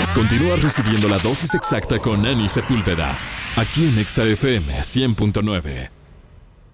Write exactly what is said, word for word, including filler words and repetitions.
Continúa recibiendo la dosis exacta con Ani Sepúlveda, aquí en Exa F M cien punto nueve.